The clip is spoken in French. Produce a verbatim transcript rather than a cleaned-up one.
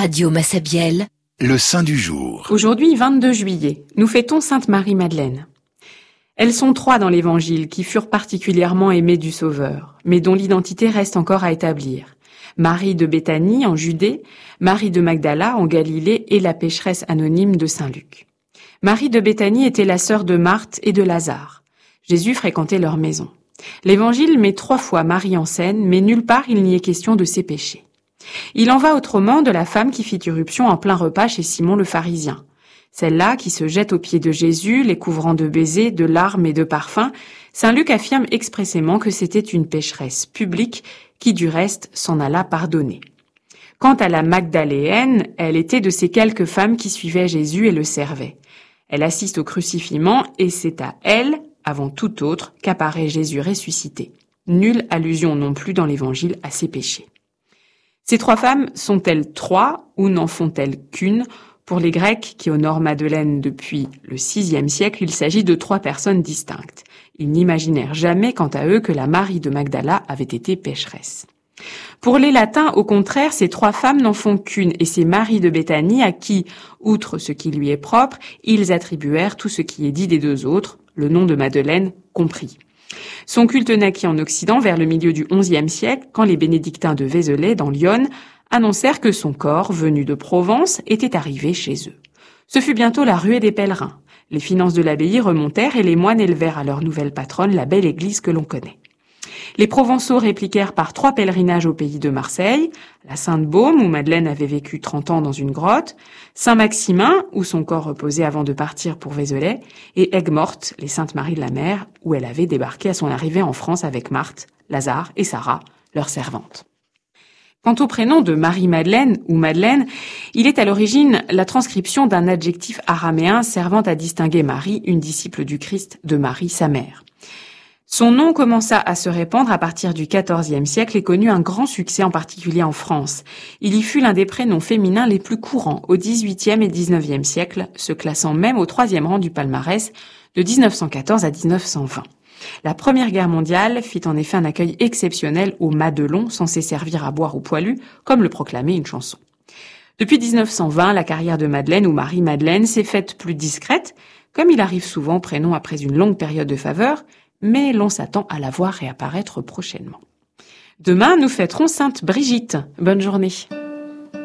Radio Massabielle, le saint du jour. Aujourd'hui, vingt-deux juillet, nous fêtons Sainte Marie-Madeleine. Elles sont trois dans l'Évangile qui furent particulièrement aimées du Sauveur, mais dont l'identité reste encore à établir. Marie de Béthanie en Judée, Marie de Magdala en Galilée et la pécheresse anonyme de Saint Luc. Marie de Béthanie était la sœur de Marthe et de Lazare. Jésus fréquentait leur maison. L'Évangile met trois fois Marie en scène, mais nulle part il n'y est question de ses péchés. Il en va autrement de la femme qui fit irruption en plein repas chez Simon le pharisien. Celle-là qui se jette aux pieds de Jésus, les couvrant de baisers, de larmes et de parfums. Saint Luc affirme expressément que c'était une pécheresse publique qui du reste s'en alla pardonner. Quant à la Magdaléenne, elle était de ces quelques femmes qui suivaient Jésus et le servaient. Elle assiste au crucifiement et c'est à elle, avant tout autre, qu'apparaît Jésus ressuscité. Nulle allusion non plus dans l'Évangile à ses péchés. Ces trois femmes sont-elles trois ou n'en font-elles qu'une? Pour les Grecs qui honorent Madeleine depuis le sixième siècle, il s'agit de trois personnes distinctes. Ils n'imaginèrent jamais, quant à eux, que la Marie de Magdala avait été pécheresse. Pour les Latins, au contraire, ces trois femmes n'en font qu'une, et c'est Marie de Béthanie à qui, outre ce qui lui est propre, ils attribuèrent tout ce qui est dit des deux autres, le nom de Madeleine compris. Son culte naquit en Occident vers le milieu du onzième siècle, quand les bénédictins de Vézelay, dans l'Yonne, annoncèrent que son corps, venu de Provence, était arrivé chez eux. Ce fut bientôt la ruée des pèlerins. Les finances de l'abbaye remontèrent et les moines élevèrent à leur nouvelle patronne la belle église que l'on connaît. Les Provençaux répliquèrent par trois pèlerinages au pays de Marseille, la Sainte-Baume, où Madeleine avait vécu trente ans dans une grotte, Saint-Maximin, où son corps reposait avant de partir pour Vézelay, et Aigues-Mortes, les Saintes-Maries de la Mer, où elle avait débarqué à son arrivée en France avec Marthe, Lazare et Sarah, leurs servantes. Quant au prénom de Marie-Madeleine ou Madeleine, il est à l'origine la transcription d'un adjectif araméen servant à distinguer Marie, une disciple du Christ, de Marie, sa mère. Son nom commença à se répandre à partir du quatorzième siècle et connut un grand succès, en particulier en France. Il y fut l'un des prénoms féminins les plus courants au dix-huitième et dix-neuvième siècle, se classant même au troisième rang du palmarès de dix-neuf cent quatorze à dix-neuf cent vingt. La Première Guerre mondiale fit en effet un accueil exceptionnel au Madelon, censé servir à boire aux poilus, comme le proclamait une chanson. Depuis dix-neuf cent vingt, la carrière de Madeleine ou Marie-Madeleine s'est faite plus discrète, comme il arrive souvent au prénom après une longue période de faveur, mais l'on s'attend à la voir réapparaître prochainement. Demain, nous fêterons Sainte Brigitte. Bonne journée.